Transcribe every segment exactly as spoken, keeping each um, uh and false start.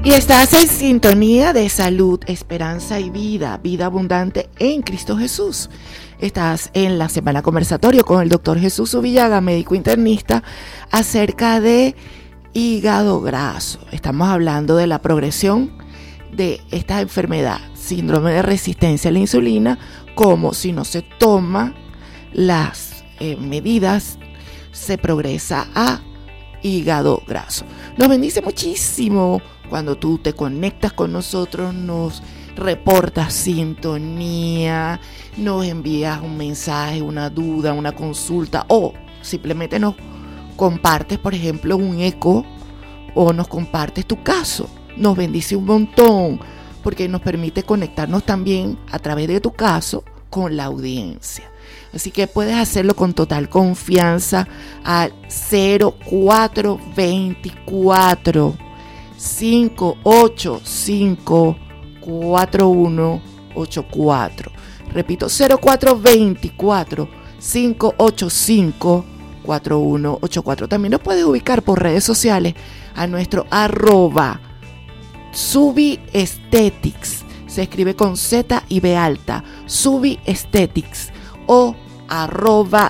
Y estás en sintonía de salud, esperanza y vida, vida abundante en Cristo Jesús. Estás en la semana conversatorio con el doctor Jesús Subillaga, médico internista, acerca de hígado graso. Estamos hablando de la progresión de esta enfermedad, síndrome de resistencia a la insulina, como si no se toma las eh, medidas, se progresa a hígado graso. Nos bendice muchísimo cuando tú te conectas con nosotros, nos reportas sintonía, nos envías un mensaje, una duda, una consulta, o simplemente nos compartes, por ejemplo, un eco, o nos compartes tu caso. Nos bendice un montón porque nos permite conectarnos también a través de tu caso con la audiencia. Así que puedes hacerlo con total confianza al cero cuatro veinticuatro, cinco ocho cinco, cuatro uno ocho cuatro. Repito, cero cuatro veinticuatro, cinco ocho cinco, cuatro uno ocho cuatro. También nos puedes ubicar por redes sociales a nuestro arroba Subi Aesthetics. Se escribe con Z y B alta, Subi Aesthetics, o arroba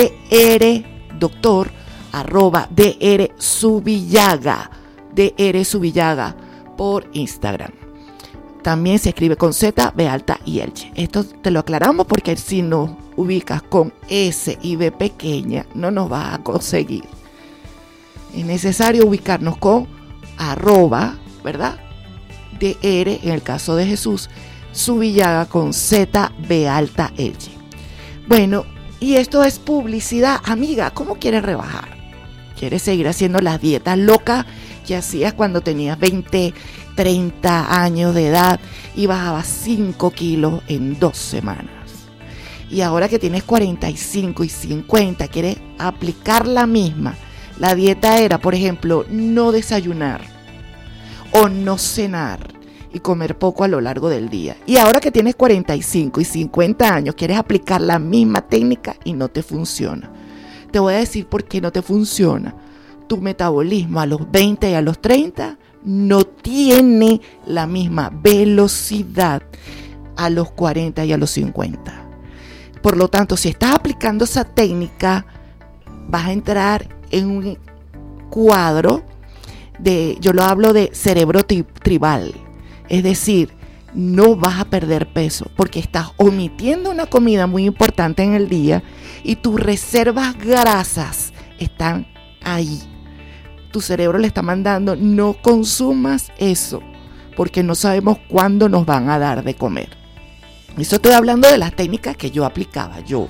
dr doctor, arroba dr Subillaga, dr Subillaga por Instagram. También se escribe con Z, B alta y Elche. Esto te lo aclaramos porque si nos ubicas con S y B pequeña, no nos vas a conseguir. Es necesario ubicarnos con arroba, ¿verdad? Dr, en el caso de Jesús, Subillaga con Z, B alta, Elche. Bueno, y esto es publicidad. Amiga, ¿cómo quieres rebajar? ¿Quieres seguir haciendo las dietas locas que hacías cuando tenías veinte, treinta años de edad y bajabas cinco kilos en dos semanas? Y ahora que tienes cuarenta y cinco y cincuenta, quieres aplicar la misma. La dieta era, por ejemplo, no desayunar o no cenar y comer poco a lo largo del día. Y ahora que tienes cuarenta y cinco y cincuenta años, quieres aplicar la misma técnica y no te funciona. Te voy a decir por qué no te funciona. Tu metabolismo a los veinte y a los treinta no tiene la misma velocidad a los cuarenta y a los cincuenta. Por lo tanto, si estás aplicando esa técnica, vas a entrar en un cuadro de, yo lo hablo de cerebro tribal. Es decir, no vas a perder peso porque estás omitiendo una comida muy importante en el día y tus reservas grasas están ahí. Tu cerebro le está mandando, no consumas eso porque no sabemos cuándo nos van a dar de comer. Eso estoy hablando de las técnicas que yo aplicaba, yo,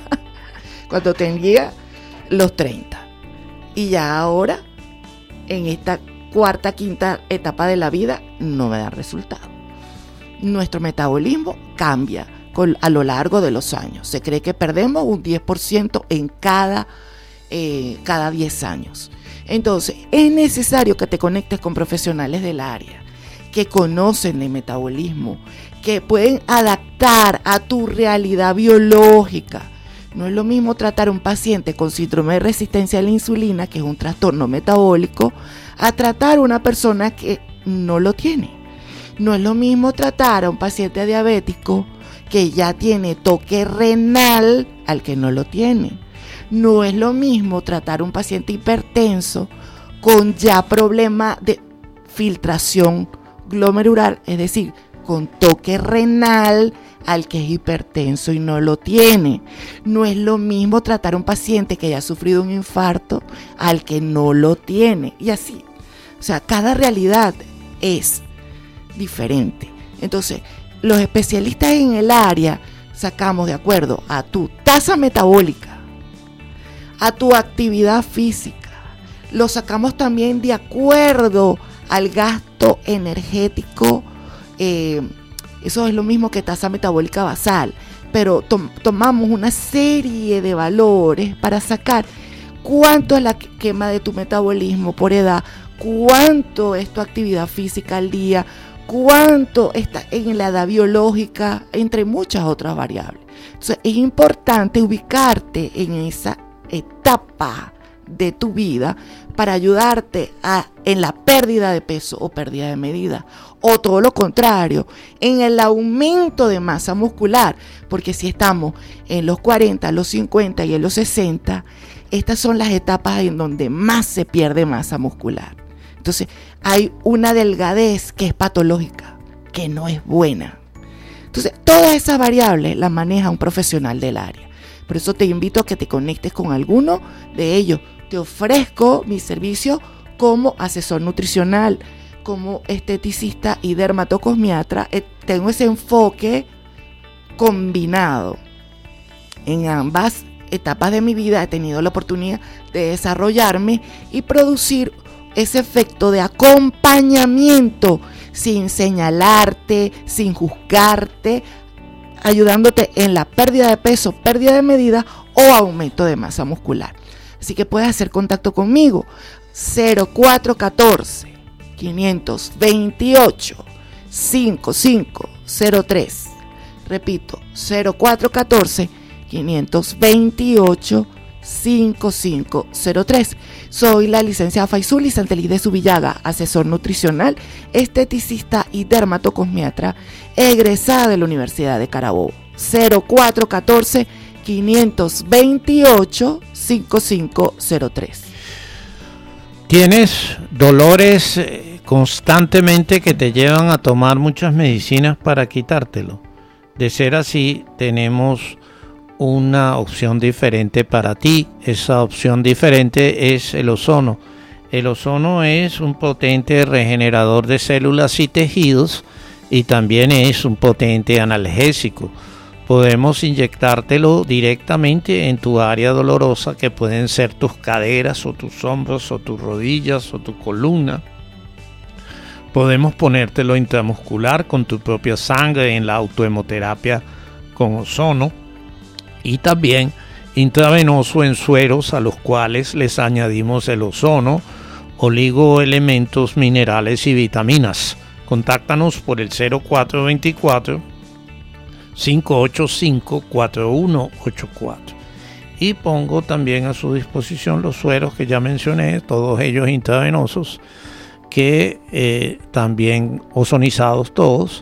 cuando tenía los treinta. Y ya ahora, en esta cuarta, quinta etapa de la vida, no me da resultado. Nuestro metabolismo cambia con, a lo largo de los años. Se cree que perdemos un diez por ciento en cada, eh, cada diez años. Entonces, es necesario que te conectes con profesionales del área, que conocen el metabolismo, que pueden adaptar a tu realidad biológica. No es lo mismo tratar a un paciente con síndrome de resistencia a la insulina, que es un trastorno metabólico, a tratar a una persona que no lo tiene. No es lo mismo tratar a un paciente diabético que ya tiene toque renal al que no lo tiene. No es lo mismo tratar a un paciente hipertenso con ya problema de filtración glomerular, es decir, con toque renal al que es hipertenso y no lo tiene. No es lo mismo tratar a un paciente que haya sufrido un infarto al que no lo tiene. Y así. O sea, cada realidad es diferente. Entonces, los especialistas en el área sacamos de acuerdo a tu tasa metabólica, a tu actividad física. Lo sacamos también de acuerdo al gasto energético. Eh, eso es lo mismo que tasa metabólica basal, pero tom- tomamos una serie de valores para sacar cuánto es la quema de tu metabolismo por edad, cuánto es tu actividad física al día, cuánto está en la edad biológica, entre muchas otras variables. Entonces, es importante ubicarte en esa etapa de tu vida para ayudarte a, en la pérdida de peso o pérdida de medida, o todo lo contrario, en el aumento de masa muscular, porque si estamos en los cuarenta, los cincuenta y en los sesenta, estas son las etapas en donde más se pierde masa muscular. Entonces hay una delgadez que es patológica, que no es buena. Entonces todas esas variables las maneja un profesional del área. Por eso te invito a que te conectes con alguno de ellos. Te ofrezco mi servicio como asesor nutricional, como esteticista y dermatocosmiatra. Eh, tengo ese enfoque combinado. En ambas etapas de mi vida he tenido la oportunidad de desarrollarme y producir ese efecto de acompañamiento sin señalarte, sin juzgarte, ayudándote en la pérdida de peso, pérdida de medida o aumento de masa muscular. Así que puedes hacer contacto conmigo cero cuatro uno cuatro, cinco dos ocho, cinco cinco cero tres. Repito, cero cuatro uno cuatro, cinco dos ocho, cinco cinco cero tres. Soy la licenciada Faisuli Santeliz de Zubillaga, asesor nutricional, esteticista y dermatocosmiatra, egresada de la Universidad de Carabobo. cero cuatro uno cuatro, cinco dos ocho, cinco cinco cero tres. ¿Tienes dolores constantemente que te llevan a tomar muchas medicinas para quitártelo? De ser así, tenemos una opción diferente para ti. Esa opción diferente es el ozono. El ozono es un potente regenerador de células y tejidos y también es un potente analgésico. Podemos inyectártelo directamente en tu área dolorosa, que pueden ser tus caderas o tus hombros o tus rodillas o tu columna. Podemos ponértelo intramuscular con tu propia sangre en la autohemoterapia con ozono. Y también intravenoso en sueros a los cuales les añadimos el ozono, oligoelementos, minerales y vitaminas. Contáctanos por el cero cuatro dos cuatro, cinco ocho cinco, cuatro uno ocho cuatro. Y pongo también a su disposición los sueros que ya mencioné, todos ellos intravenosos, que eh, también ozonizados todos.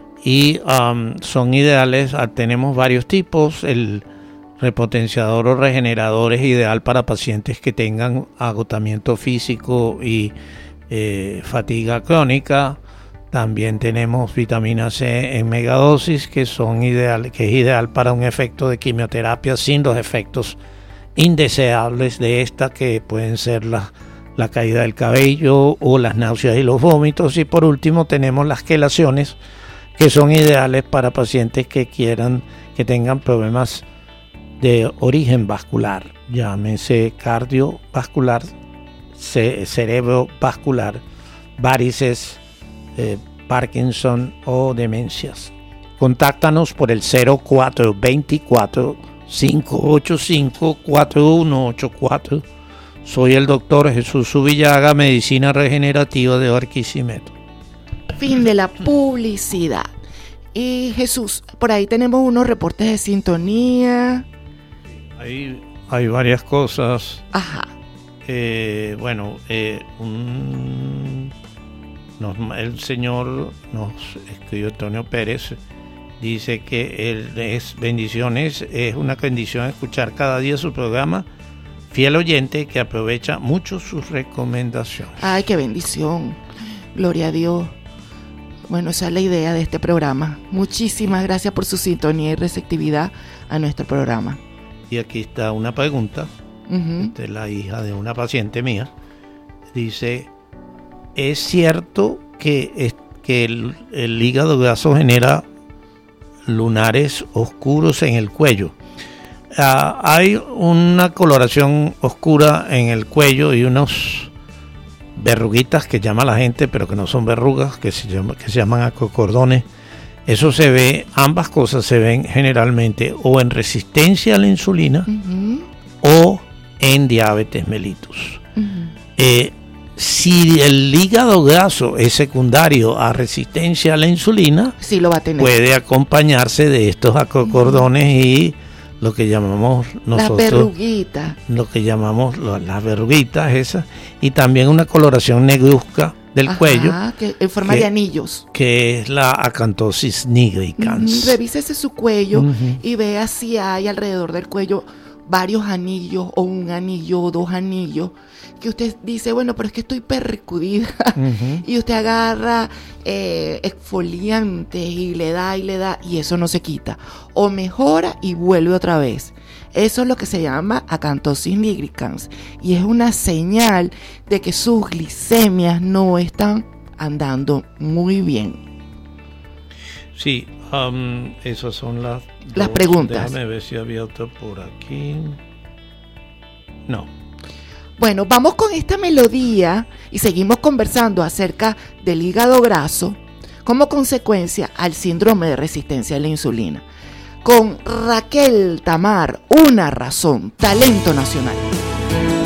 Y um, son ideales. Tenemos varios tipos. El repotenciador o regenerador es ideal para pacientes que tengan agotamiento físico y eh, fatiga crónica. También tenemos vitamina C en megadosis, que son ideal, que es ideal para un efecto de quimioterapia sin los efectos indeseables de esta, que pueden ser la, la caída del cabello o las náuseas y los vómitos. Y por último tenemos las quelaciones, que son ideales para pacientes que quieran, que tengan problemas de origen vascular, llámese cardiovascular, ce- cerebrovascular, varices, eh, Parkinson o demencias. Contáctanos por el cero cuatro dos cuatro, cinco ocho cinco, cuatro uno ocho cuatro. Soy el doctor Jesús Zubillaga, medicina regenerativa de Barquisimeto. Fin de la publicidad. Y Jesús, por ahí tenemos unos reportes de sintonía. Hay, hay varias cosas. Ajá. Eh, bueno, eh, un, nos, el señor nos escribió, Antonio Pérez, dice que él es bendiciones, es una bendición escuchar cada día su programa. Fiel oyente que aprovecha mucho sus recomendaciones. Ay, qué bendición. Gloria a Dios. Bueno, esa es la idea de este programa. Muchísimas gracias por su sintonía y receptividad a nuestro programa. Y aquí está una pregunta. Uh-huh. Esta es la hija de una paciente mía. Dice, ¿es cierto que, es, que el, el hígado graso genera lunares oscuros en el cuello? Uh, hay una coloración oscura en el cuello y unos verruguitas que llama la gente, pero que no son verrugas, que se, llama, que se llaman acocordones. Eso se ve, ambas cosas se ven generalmente o en resistencia a la insulina uh-huh. o en diabetes mellitus. Uh-huh. Eh, si el hígado graso es secundario a resistencia a la insulina, sí lo va a tener. Puede acompañarse de estos acocordones uh-huh. y lo que llamamos nosotros... Las verruguitas. Lo que llamamos lo, las verruguitas esas, y también una coloración negruzca del Ajá, cuello. Que, en forma que, de anillos. Que es la acanthosis nigricans. Uh-huh. Revísese su cuello Uh-huh. y vea si hay alrededor del cuello varios anillos o un anillo o dos anillos que usted dice, bueno, pero es que estoy percudida. Uh-huh. Y usted agarra eh, exfoliante y le da y le da y eso no se quita. O mejora y vuelve otra vez. Eso es lo que se llama acanthosis nigricans y es una señal de que sus glicemias no están andando muy bien. Sí, um, esas son las las dos. Preguntas. Déjame ver si había otra por aquí. No. Bueno, vamos con esta melodía y seguimos conversando acerca del hígado graso como consecuencia al síndrome de resistencia a la insulina. Con Raquel Tamar, Una Razón, talento nacional.